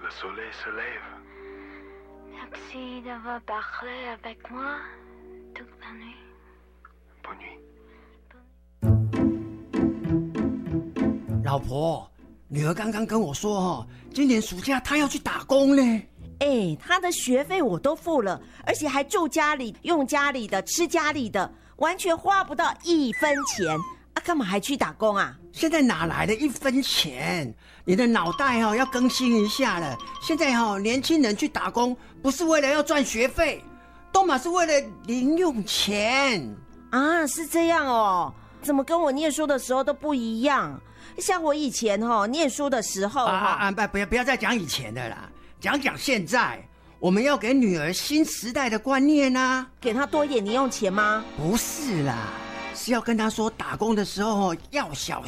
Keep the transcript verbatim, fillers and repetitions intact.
Le soleil se lève. Merci d'avoir parlé avec moi toute la nuit. Bonne nuit. 老婆，女儿刚刚跟我说哦，今年暑假她要去打工呢。 哎，她的学费我都付了，而且还住家里、用家里的、吃家里的，完全花不到一分钱啊！干嘛还去打工啊？ 现在哪来的一分钱？你的脑袋哦要更新一下了。现在哦，年轻人去打工不是为了要赚学费，都嘛是为了零用钱啊！是这样哦，怎么跟我念书的时候都不一样？像我以前哦，念书的时候啊啊！不不要不要再讲以前的啦，讲讲现在。我们要给女儿新时代的观念啊， 给她多一点零用钱吗？ 不是啦，是要跟她说打工的时候要小